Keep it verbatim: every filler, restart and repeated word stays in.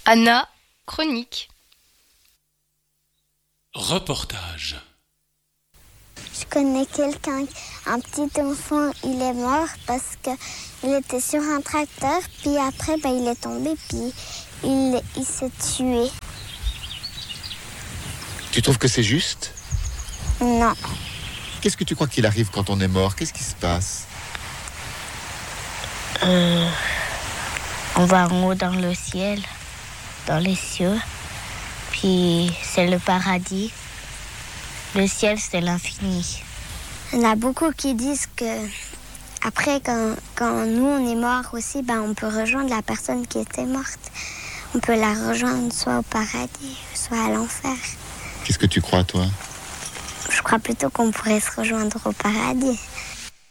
Anna, chronique. Reportage. Je connais quelqu'un, un petit enfant, il est mort parce qu'il était sur un tracteur, puis après bah, il est tombé, puis il, il s'est tué. Tu trouves que c'est juste ? Non. Qu'est-ce que tu crois qu'il arrive quand on est mort ? Qu'est-ce qui se passe ? euh, On va en haut dans le ciel, dans les cieux, puis c'est le paradis. Le ciel, c'est l'infini. Il y en a beaucoup qui disent que après, quand, quand nous on est mort aussi, ben, on peut rejoindre la personne qui était morte. On peut la rejoindre soit au paradis, soit à l'enfer. Qu'est-ce que tu crois, toi ? Je crois plutôt qu'on pourrait se rejoindre au paradis.